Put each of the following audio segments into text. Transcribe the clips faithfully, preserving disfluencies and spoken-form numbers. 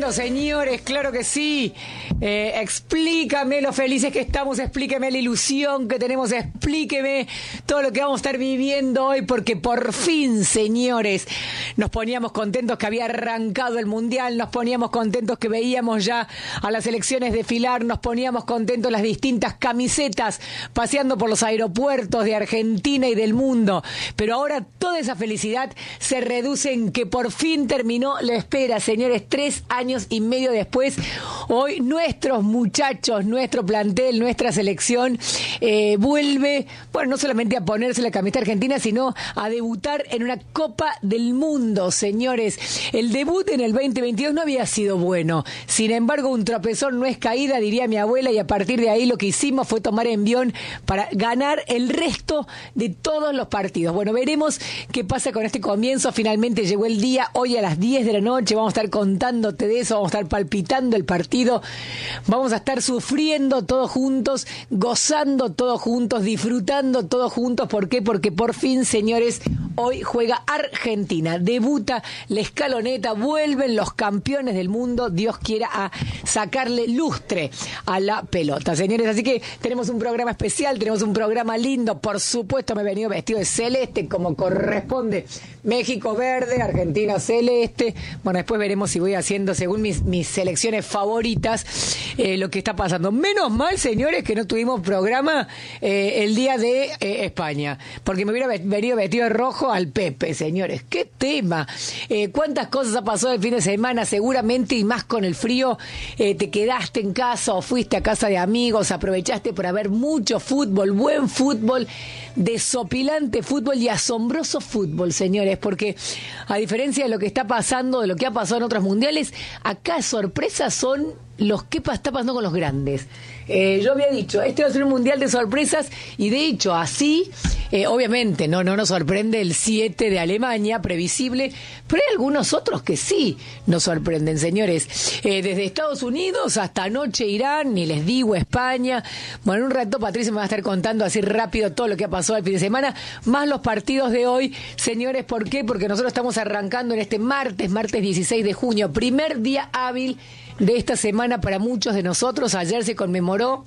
momento, señores, claro que sí. Eh, explícame lo felices que estamos, explíqueme la ilusión que tenemos, explíqueme todo lo que vamos a estar viviendo hoy, porque por fin, señores, nos poníamos contentos que había arrancado el Mundial, nos poníamos contentos que veíamos ya a las selecciones desfilar, nos poníamos contentos las distintas camisetas paseando por los aeropuertos de Argentina y del mundo, pero ahora toda esa felicidad se reduce en que por fin terminó la espera, señores, tres años y medio después. Hoy nuestros muchachos, nuestro plantel, nuestra selección eh, vuelve, bueno, no solamente a ponerse la camiseta argentina, sino a debutar en una Copa del Mundo, señores. El debut en el veinte veintidós no había sido bueno, sin embargo un tropezón no es caída, diría mi abuela, y a partir de ahí lo que hicimos fue tomar envión para ganar el resto de todos los partidos. Bueno, veremos qué pasa con este comienzo. Finalmente llegó el día, hoy a las diez de la noche vamos a estar contándote de eso, vamos a estar palpitando el partido, vamos a estar sufriendo todos juntos, gozando todos juntos, disfrutando todos juntos. ¿Por qué? Porque por fin, señores, hoy juega Argentina, debuta la escaloneta, vuelven los campeones del mundo, Dios quiera, a sacarle lustre a la pelota, señores. Así que tenemos un programa especial, tenemos un programa lindo, por supuesto me he venido vestido de celeste como corresponde, México verde, Argentina celeste. Bueno, después veremos si voy haciendo según mis, mis selecciones favoritas eh, lo que está pasando. Menos mal, señores, que no tuvimos programa eh, el día de eh, España, porque me hubiera venido vestido de rojo al Pepe, señores. ¡Qué tema! Eh, ¿Cuántas cosas ha pasado el fin de semana? Seguramente, y más con el frío, eh, te quedaste en casa o fuiste a casa de amigos, aprovechaste para ver mucho fútbol, buen fútbol, desopilante fútbol y asombroso fútbol, señores, porque a diferencia de lo que está pasando, de lo que ha pasado en otros mundiales, acá sorpresas son los que está pasando con los grandes. Eh, yo había dicho, este va a ser un mundial de sorpresas, y de hecho así, eh, obviamente no, no nos sorprende el siete de Alemania, previsible, pero hay algunos otros que sí nos sorprenden, señores. Eh, desde Estados Unidos hasta anoche Irán, ni les digo España. Bueno, en un rato Patricia me va a estar contando así rápido todo lo que ha pasado el fin de semana, más los partidos de hoy, señores. ¿Por qué? Porque nosotros estamos arrancando en este martes, martes dieciséis de junio, primer día hábil de esta semana para muchos de nosotros. Ayer se conmemoró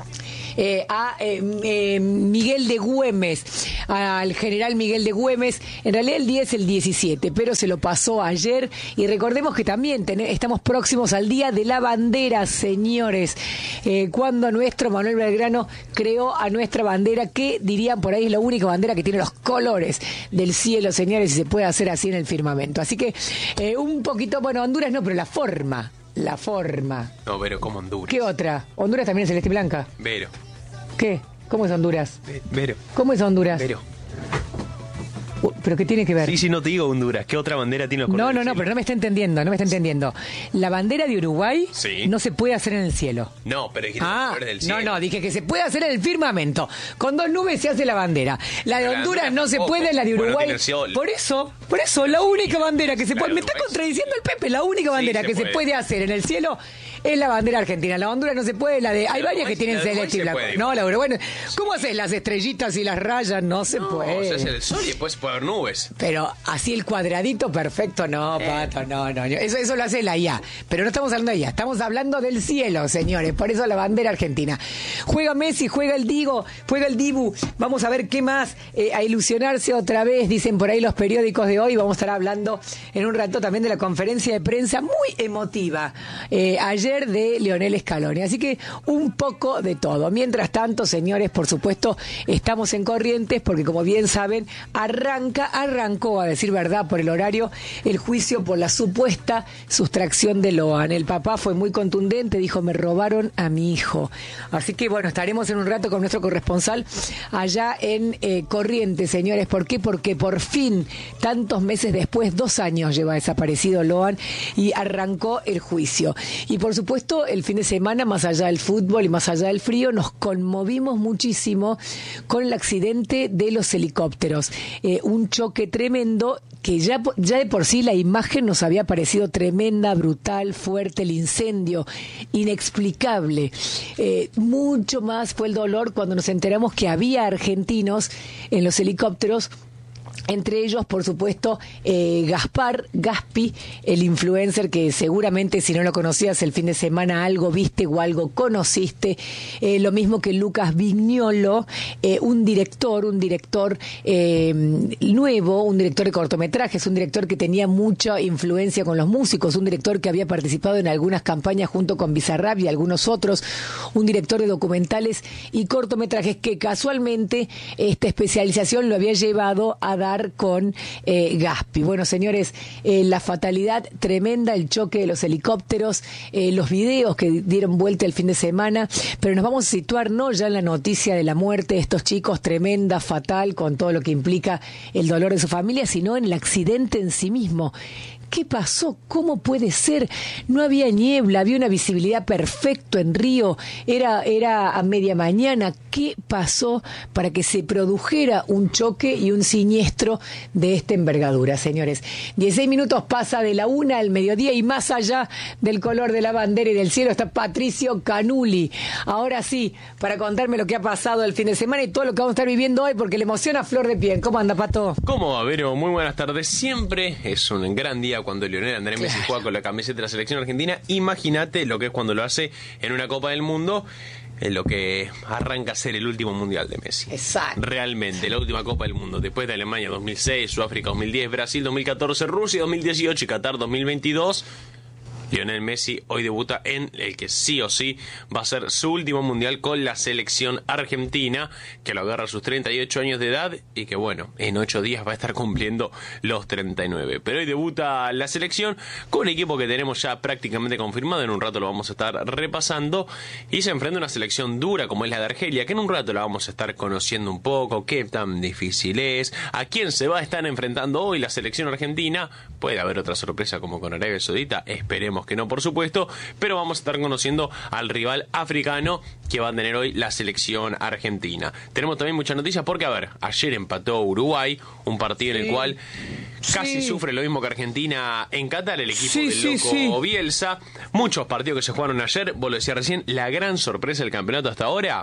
eh, a eh, eh, Miguel de Güemes, al general Miguel de Güemes. En realidad el día es el diecisiete, pero se lo pasó ayer. Y recordemos que también ten, estamos próximos al Día de la Bandera, señores, eh, cuando nuestro Manuel Belgrano creó a nuestra bandera, que dirían por ahí es la única bandera que tiene los colores del cielo, señores, y se puede hacer así en el firmamento. Así que eh, un poquito, bueno, Honduras no, pero la forma La forma. No, Vero, como Honduras. ¿Qué otra? ¿Honduras también es celeste y blanca? Vero. ¿Qué? ¿Cómo es Honduras? Ve- Vero. ¿Cómo es Honduras? Vero. Uh, ¿Pero qué tiene que ver? Sí, sí, no te digo Honduras. ¿Qué otra bandera tiene los No, colores no, del no, cielo? pero no me está entendiendo, no me está entendiendo. La bandera de Uruguay Sí. no se puede hacer en el cielo. No, pero dijiste los Ah, colores del no, cielo. no, dije que se puede hacer en el firmamento. Con dos nubes se hace la bandera. La de Pero la Honduras Honduras no se tampoco. puede, la de Bueno, Uruguay. tiene sol. Por eso, por eso, la única bandera que se La puede. de Me está Uruguay contradiciendo sí. el Pepe, la única bandera Sí, que se se puede. puede hacer en el cielo es la bandera argentina. La Honduras no se puede, la de. Hay La varias que Uruguay sí, tienen la de Uruguay celeste y se blanco. puede, No, igual. la Uruguay. no- ¿Cómo haces las estrellitas y las rayas? No se No, puede. se hace el sol y después puede haber nubes. Pero así el cuadradito perfecto, no, Pato, no, no. Eso, eso lo hace la I A. Pero no estamos hablando de I A, estamos hablando del cielo, señores. Por eso la bandera argentina. Juega Messi, juega el Digo, juega el Dibu. Vamos a ver qué más, eh, a ilusionarse otra vez, dicen por ahí los periódicos de hoy. Vamos a estar hablando en un rato también de la conferencia de prensa muy emotiva eh, ayer de Lionel Scaloni. Así que un poco de todo. Mientras tanto, señores, por supuesto, estamos en Corrientes porque, como bien saben, arranca, arrancó, a decir verdad, por el horario, el juicio por la supuesta sustracción de Loan. El papá fue muy contundente, dijo: me robaron a mi hijo. Así que, bueno, estaremos en un rato con nuestro corresponsal allá en eh, Corrientes, señores. ¿Por qué? Porque por fin, tantos meses después, dos años lleva desaparecido Loan, y arrancó el juicio. Y por supuesto, el fin de semana, más allá del fútbol y más allá del frío, nos conmovimos muchísimo con el accidente de los helicópteros. Eh, un choque tremendo que ya, ya de por sí la imagen nos había parecido tremenda, brutal, fuerte, el incendio, inexplicable. Eh, mucho más fue el dolor cuando nos enteramos que había argentinos en los helicópteros Entre ellos, por supuesto, eh, Gaspar Gaspi, el influencer que seguramente si no lo conocías el fin de semana algo viste o algo conociste. Eh, lo mismo que Lucas Vignolo, eh, un director, un director eh, nuevo, un director de cortometrajes, un director que tenía mucha influencia con los músicos, un director que había participado en algunas campañas junto con Bizarrap y algunos otros, un director de documentales y cortometrajes que casualmente esta especialización lo había llevado a dar con eh, Gaspi. Bueno, señores, eh, la fatalidad tremenda, el choque de los helicópteros, eh, los videos que dieron vuelta el fin de semana, pero nos vamos a situar no ya en la noticia de la muerte de estos chicos, tremenda, fatal, con todo lo que implica el dolor de su familia, sino en el accidente en sí mismo. ¿Qué pasó? ¿Cómo puede ser? No había niebla, había una visibilidad perfecta en Río, era, era a media mañana. ¿Qué pasó para que se produjera un choque y un siniestro de esta envergadura, señores? dieciséis minutos pasa de la una al mediodía y más allá del color de la bandera y del cielo está Patricio Canuli. Ahora sí, para contarme lo que ha pasado el fin de semana y todo lo que vamos a estar viviendo hoy, porque le emociona a flor de piel. ¿Cómo anda, Pato? ¿Cómo va, Vero? Muy buenas tardes. Siempre es un gran día cuando Lionel Andrés Messi claro. juega con la camiseta de la selección argentina. Imagínate lo que es cuando lo hace en una Copa del Mundo, en lo que arranca a ser el último mundial de Messi. Exacto. Realmente, la última Copa del Mundo. Después de Alemania dos mil seis, Sudáfrica dos mil diez, Brasil dos mil catorce, Rusia dos mil dieciocho y Qatar dos mil veintidós. Lionel Messi hoy debuta en el que sí o sí va a ser su último mundial con la selección argentina, que lo agarra a sus treinta y ocho años de edad y que bueno, en ocho días va a estar cumpliendo los treinta y nueve. Pero hoy debuta la selección con un equipo que tenemos ya prácticamente confirmado, en un rato lo vamos a estar repasando, y se enfrenta a una selección dura como es la de Argelia, que en un rato la vamos a estar conociendo un poco, qué tan difícil es, a quién se va a estar enfrentando hoy la selección argentina. Puede haber otra sorpresa como con Arabia Saudita, esperemos que no, por supuesto, pero vamos a estar conociendo al rival africano que va a tener hoy la selección argentina. Tenemos también muchas noticias porque, a ver, ayer empató Uruguay, un partido sí. en el cual casi sí. sufre lo mismo que Argentina en Qatar, el equipo sí, del sí, loco sí. Bielsa. Muchos partidos que se jugaron ayer, vos lo decías recién, la gran sorpresa del campeonato hasta ahora,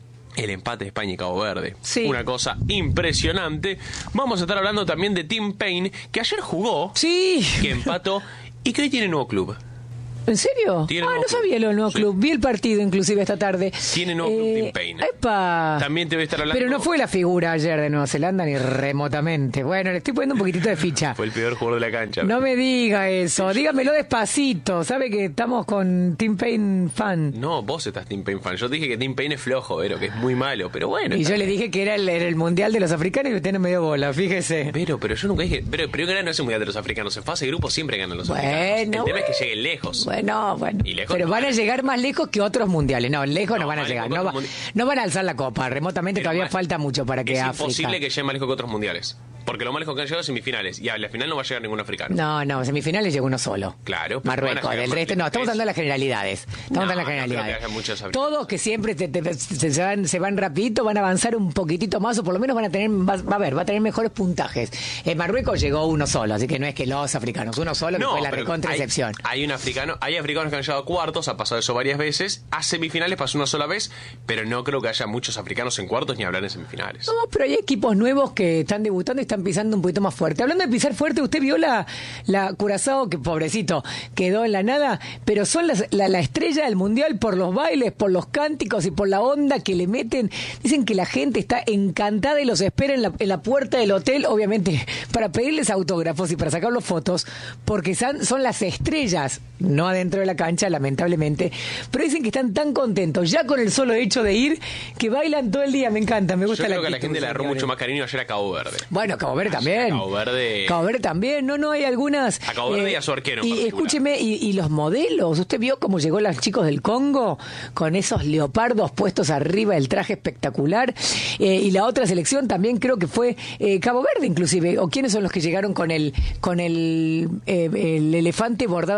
el empate de España y Cabo Verde. Sí. Una cosa impresionante. Vamos a estar hablando también de Tim Payne, que ayer jugó, sí. que empató y que hoy tiene nuevo club. ¿En serio? Ah, no club. sabía lo del nuevo sí. club. Vi el partido inclusive esta tarde. Tiene nuevo eh, club Tim Payne. ¡Epa! También te voy a estar hablando... Pero no fue la figura ayer de Nueva Zelanda ni remotamente. Bueno, le estoy poniendo un poquitito de ficha. Fue el peor jugador de la cancha. No me diga eso. Dígamelo despacito. ¿Sabe que estamos con Tim Payne fan? No, vos estás Tim Payne fan. Yo dije que Tim Payne es flojo, pero que es muy malo. Pero bueno. Y yo bien. le dije que era el, era el mundial de los africanos y usted no me dio bola. Fíjese. Pero, pero yo nunca dije... Pero, pero ganar no es el mundial de los africanos. En fase de grupo siempre ganan los bueno, africanos. El bueno. tema es que lleguen lejos. Bueno, bueno. Y Pero no van a llegar más lejos que otros mundiales. No, lejos no, no van a llegar. No, va, no van a alzar la copa. Remotamente pero todavía más, falta mucho para que es África... Es imposible que lleguen más lejos que otros mundiales. Porque lo más lejos que han llegado es semifinales. Y a la final no va a llegar ningún africano. No, no, semifinales llegó uno solo. Claro. Marruecos. Del resto, no, estamos hablando de las generalidades. Estamos no, hablando de las generalidades. No creo que Todos que siempre te, te, te, se, se, van, se van rapidito, van a avanzar un poquitito más, o por lo menos van a tener, va, va a ver, va a tener mejores puntajes. En Marruecos llegó uno solo, así que no es que los africanos, uno solo, que no, fue la recontra excepción. Hay un africano, hay africanos que han llegado a cuartos, ha pasado eso varias veces. A semifinales pasó una sola vez, pero no creo que haya muchos africanos en cuartos ni hablar en semifinales. No, pero hay equipos nuevos que están debutando y están pisando un poquito más fuerte. Hablando de pisar fuerte, usted vio la, la Curazao, que pobrecito, quedó en la nada, pero son las, la, la estrella del mundial por los bailes, por los cánticos y por la onda que le meten. Dicen que la gente está encantada y los espera en la, en la puerta del hotel, obviamente, para pedirles autógrafos y para sacarlos fotos, porque son, son las estrellas, no adentro de la cancha, lamentablemente, pero dicen que están tan contentos ya con el solo hecho de ir, que bailan todo el día. Me encanta, me gusta. Yo la creo que la gente le agarró mucho más cariño ayer a Cabo Verde. Bueno, Cabo Verde también. Cabo Verde. Cabo Verde también. No, no, hay algunas. A Cabo Verde eh, y a su arquero. Y escúcheme, y, y los modelos. ¿Usted vio cómo llegó los chicos del Congo con esos leopardos puestos arriba, el traje espectacular? Eh, y la otra selección también creo que fue eh, Cabo Verde, inclusive. ¿O quiénes son los que llegaron con el con el, eh, el elefante bordado atrás con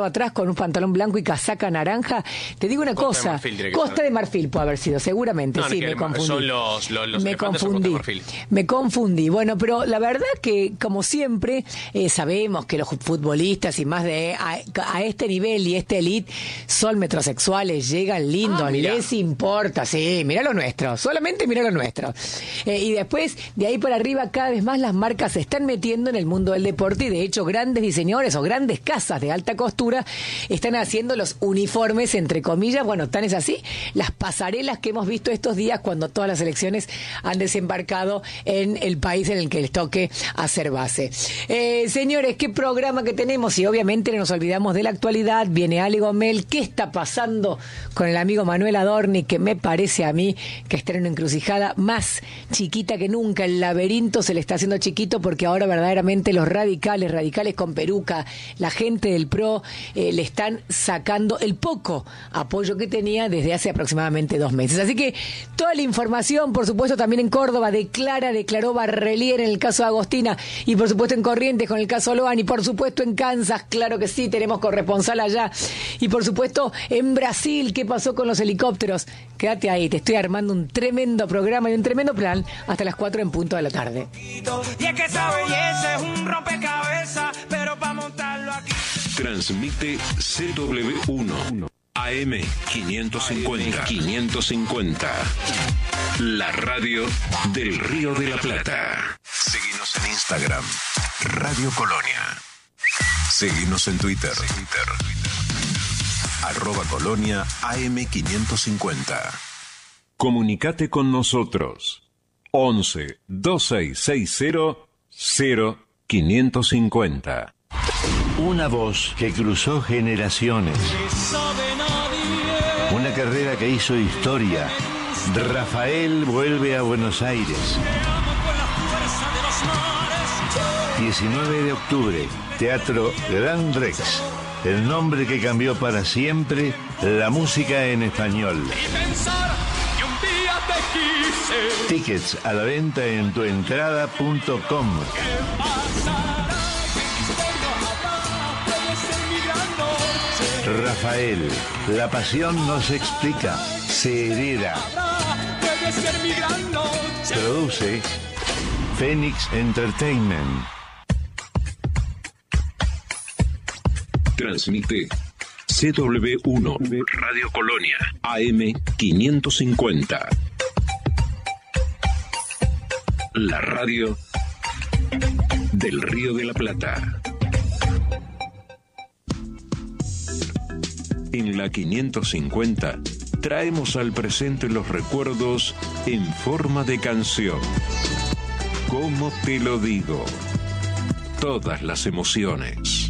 un pantalón blanco y casaca naranja. Te digo una Costa cosa, de Marfil tiene que Costa ser. de Marfil puede haber sido, seguramente, No, sí, que me confundí. son los, los, los me elefantes son confundí, Costa de Marfil. me confundí. Bueno, pero la verdad que, como siempre, eh, sabemos que los futbolistas y más de a, a este nivel y este elite son metrosexuales, llegan lindos, Ah, mirá. les importa, sí, mira lo nuestro, solamente mira lo nuestro. Eh, y después, de ahí para arriba, cada vez más las marcas se están metiendo en el mundo del deporte y de hecho grandes diseñadores o grandes casas de alta costura están haciendo los uniformes, entre comillas, bueno, tan es así, las pasarelas que hemos visto estos días cuando todas las selecciones han desembarcado en el país en el que les toque hacer base. Eh, señores, qué programa que tenemos y obviamente no nos olvidamos de la actualidad. Viene Ale Gomel. ¿Qué está pasando con el amigo Manuel Adorni? Que me parece a mí que está en una encrucijada más chiquita que nunca. El laberinto se le está haciendo chiquito porque ahora verdaderamente los radicales, radicales con peruca, la gente del PRO, eh, le están sacando el poco apoyo que tenía desde hace aproximadamente dos meses. Así que toda la información, por supuesto, también en Córdoba, declara, declaró Barrelier en el caso de Agostina y por supuesto en Corrientes con el caso Loan y por supuesto en Kansas, claro que sí, tenemos corresponsal allá y por supuesto en Brasil, ¿qué pasó con los helicópteros? Quédate ahí, te estoy armando un tremendo programa y un tremendo plan hasta las cuatro en punto de la tarde. Y es que esa belleza es un rompecabezas, pero para montarlo aquí. Transmite C W uno A M quinientos cincuenta. quinientos cincuenta. La radio del Río de la Plata. Seguinos en Instagram, Radio Colonia. Seguinos en Twitter, arroba Colonia A M quinientos cincuenta. Comunicate con nosotros. once, veintiséis sesenta, cero quinientos cincuenta. Una voz que cruzó generaciones. Una carrera que hizo historia. Rafael vuelve a Buenos Aires. diecinueve de octubre, Teatro Gran Rex. El nombre que cambió para siempre la música en español. Tickets a la venta en tuentrada punto com. Rafael, la pasión no se explica, se hereda. Produce Phoenix Entertainment. Transmite C W uno Radio Colonia A M quinientos cincuenta. La radio del Río de la Plata. En la quinientos cincuenta traemos al presente los recuerdos en forma de canción. ¿Cómo te lo digo? Todas las emociones.